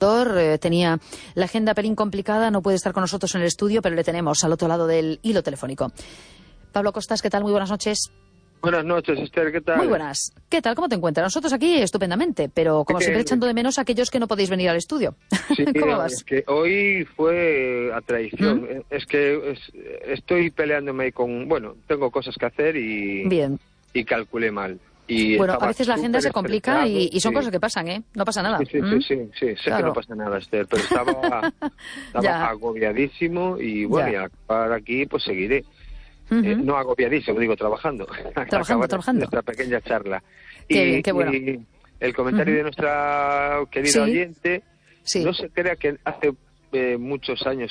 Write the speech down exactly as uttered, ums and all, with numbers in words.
consultor, eh, tenía la agenda pelín complicada, no puede estar con nosotros en el estudio, pero le tenemos al otro lado del hilo telefónico. Pablo Costas, ¿qué tal? Muy buenas noches. Buenas noches, Esther, ¿qué tal? Muy buenas. ¿Qué tal? ¿Cómo te encuentras? Nosotros aquí estupendamente, pero como siempre echando de menos a aquellos que no podéis venir al estudio. Sí, ¿Cómo no, vas? Es que hoy fue a traición. ¿Mm? Es que es, estoy peleándome con... Bueno, tengo cosas que hacer y... Bien. Y calculé mal. Y bueno, a veces la agenda se complica y, y son sí. cosas que pasan, ¿eh? No pasa nada. Sí, sí, ¿Mm? sí, sí, sí, sé claro. que no pasa nada, Esther, pero estaba, estaba agobiadísimo y bueno, ya. y acabar aquí pues seguiré. Uh-huh. eh, no agobiadísimo, digo trabajando. Trabajando, trabajando. Nuestra pequeña charla. Qué y, bien, qué bueno. Y el comentario uh-huh. de nuestra querida sí. oyente, sí. no se crea que hace eh, muchos años